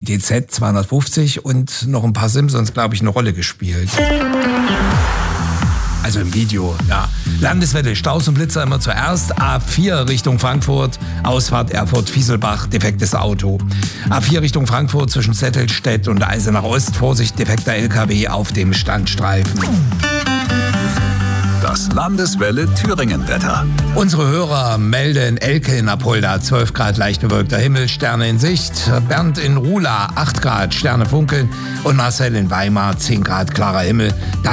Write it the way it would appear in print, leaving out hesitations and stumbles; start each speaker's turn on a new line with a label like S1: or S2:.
S1: GZ 250 und noch ein paar Simpsons, glaube ich, eine Rolle gespielt. Also im Video, ja. Landeswelle, Staus und Blitzer immer zuerst. A4 Richtung Frankfurt, Ausfahrt Erfurt-Fieselbach, defektes Auto. A4 Richtung Frankfurt zwischen Zettelstedt und Eisenach Ost, Vorsicht, defekter LKW auf dem Standstreifen.
S2: Das Landeswelle Thüringen-Wetter.
S1: Unsere Hörer melden: Elke in Apolda 12 Grad, leicht bewölkter Himmel, Sterne in Sicht. Bernd in Rula 8 Grad, Sterne funkeln. Und Marcel in Weimar 10 Grad, klarer Himmel.